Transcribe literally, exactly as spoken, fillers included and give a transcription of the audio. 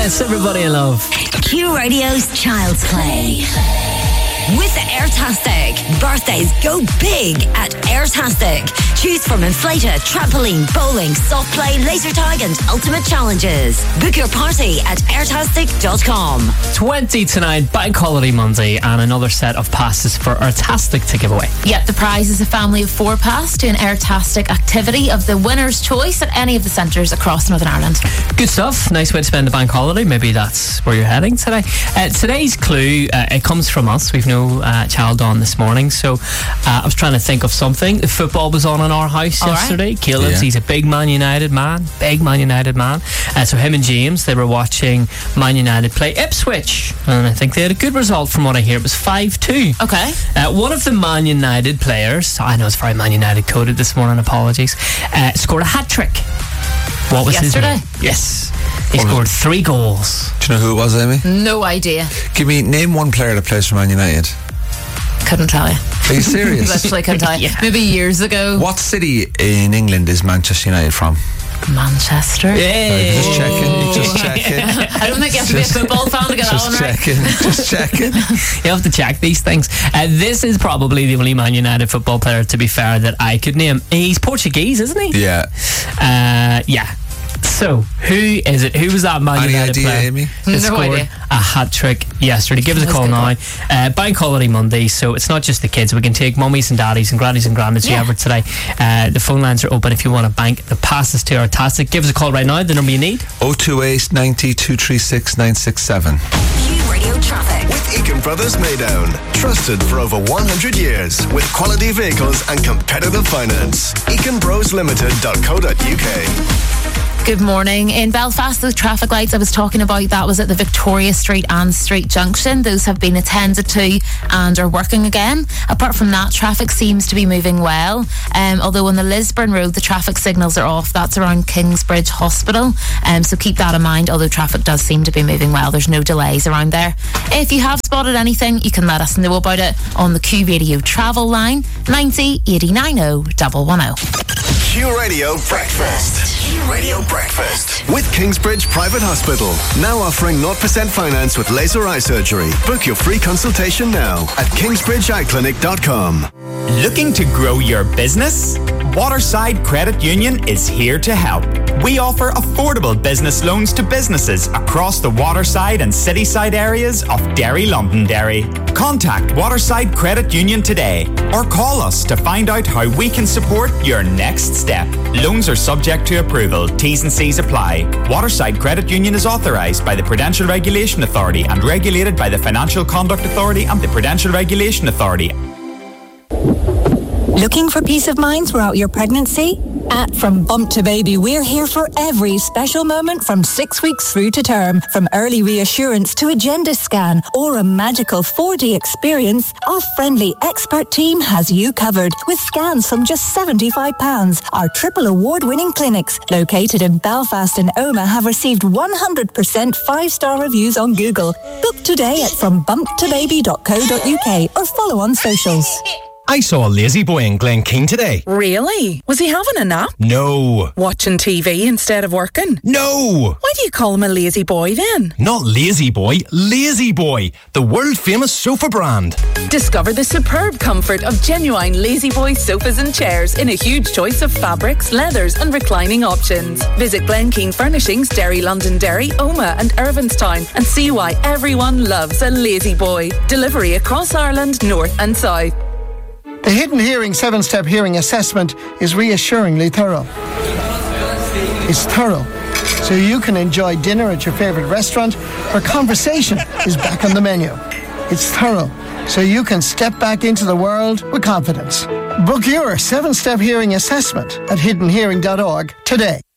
Yes, everybody I love. Q Radio's Child's Play. With Airtastic, birthdays go big at Airtastic. Choose from inflator, trampoline, bowling, soft play, laser tag and ultimate challenges. Book your party at airtastic dot com. twenty tonight, Bank Holiday Monday, and another set of passes for Airtastic to give away. Yep, the prize is a family of four pass to an Airtastic activity of the winner's choice at any of the centres across Northern Ireland. Good stuff. Nice way to spend the bank holiday. Maybe that's where you're heading today. Uh, today's clue, uh, it comes from us. We've no uh, child on this morning, so uh, I was trying to think of something. The football was on in our house All yesterday. Right. Caleb's, yeah. He's a big Man United man. Big Man United man. Uh, so him and James, they were watching Man United play Ipswich, and I think they had a good result from what I hear. It was five two. Okay. Uh, one of the Man United players, I know it's very Man United coded this morning, apologies, uh, scored a hat-trick. What was Yesterday? his name? Yes. He scored three goals. Do you know who it was, Amy? No idea. Give me, name one player that plays for Man United. Couldn't tell you. Are you serious? Literally couldn't tell you. Yeah. Maybe years ago. What city in England is Manchester United from? Manchester. Hey. Just checking, just checking. I don't think you have to be a football fan to get that one right. Just checking, just checking. You have to check these things. Uh, this is probably the only Man United football player, to be fair, that I could name. He's Portuguese, isn't he? Yeah. Uh, yeah. So, who is it? Who was that Man Any United idea, player Amy? that No scored idea. a hat-trick yesterday? Give us a That's call a good now. one. Uh, Bank Holiday Monday, so it's not just the kids. We can take mummies and daddies and grannies and grandads Yeah. whoever today. Uh, the phone lines are open if you want to bank the passes to Airtastic. Give us a call right now, the number you need. oh two eight, nine oh, two three six, nine six seven. Q Radio Traffic. With Eakin Brothers Maydown. Trusted for over one hundred years. With quality vehicles and competitive finance. eakin bros limited dot co dot uk. Good morning. In Belfast, those traffic lights I was talking about, that was at the Victoria Street and Street Junction. Those have been attended to and are working again. Apart from that, traffic seems to be moving well. Um, although on the Lisburn Road, the traffic signals are off. That's around Kingsbridge Hospital. Um, so keep that in mind, although traffic does seem to be moving well. There's no delays around there. If you have spotted anything, you can let us know about it on the Q Radio travel line, ninety, eighty, ninety, one ten. Q Radio Breakfast. Q Radio Breakfast. With Kingsbridge Private Hospital. Now offering zero percent finance with laser eye surgery. Book your free consultation now at kingsbridge eye clinic dot com. Looking to grow your business? Waterside Credit Union is here to help. We offer affordable business loans to businesses across the Waterside and Cityside areas of Derry Londonderry. Contact Waterside Credit Union today or call us to find out how we can support your next step. Loans are subject to approval. T's and C's apply. Waterside Credit Union is authorised by the Prudential Regulation Authority and regulated by the Financial Conduct Authority and the Prudential Regulation Authority. Looking for peace of mind throughout your pregnancy? At From Bump to Baby, we're here for every special moment from six weeks through to term. From early reassurance to a gender scan or a magical four D experience, our friendly expert team has you covered with scans from just seventy-five pounds. Our triple award-winning clinics, located in Belfast and Omagh, have received one hundred percent five-star reviews on Google. Book today at from bump to baby dot co dot uk or follow on socials. I saw a lazy boy in Glen King today. Really? Was he having a nap? No. Watching T V instead of working? No. Why do you call him a lazy boy then? Not lazy boy, Lazy Boy, the world famous sofa brand. Discover the superb comfort of genuine Lazy Boy sofas and chairs in a huge choice of fabrics, leathers and reclining options. Visit Glen King Furnishings, Derry Londonderry, Omagh and Irvinstown and see why everyone loves a Lazy Boy. Delivery across Ireland, north and south. The Hidden Hearing seven-step hearing assessment is reassuringly thorough. It's thorough, so you can enjoy dinner at your favourite restaurant where conversation is back on the menu. It's thorough, so you can step back into the world with confidence. Book your seven-step hearing assessment at hidden hearing dot org today.